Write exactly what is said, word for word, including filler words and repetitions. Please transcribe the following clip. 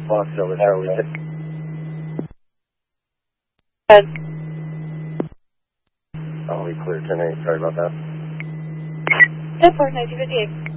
Fox over there. We Good. Oh, we clear ten eight. Sorry about that. ten four, nineteen fifty-eight.